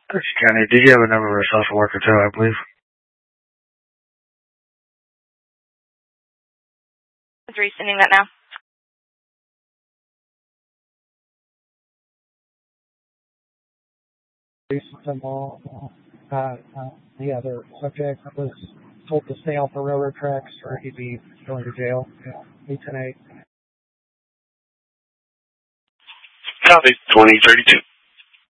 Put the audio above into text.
County, did you have a number of a social worker too, I believe? I was resending that now. The other subject was told to stay off the railroad tracks or he'd be going to jail. 810-8. Copy, 2032.